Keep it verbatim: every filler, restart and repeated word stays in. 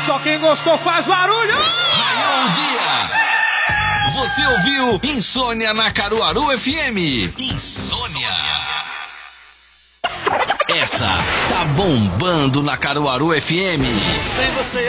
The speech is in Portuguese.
Só quem gostou faz barulho. Raiou o dia. Você ouviu Insônia na Caruaru F M. Insônia. Essa tá bombando na Caruaru F M. Sem você